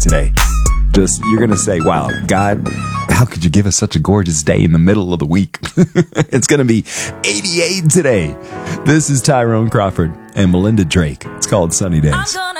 today. You're going to say, wow, God, how could you give us such a gorgeous day in the middle of the week? It's going to be 88 today. This is Tyrone Crawford and Melinda Drake. It's called Sunny Days.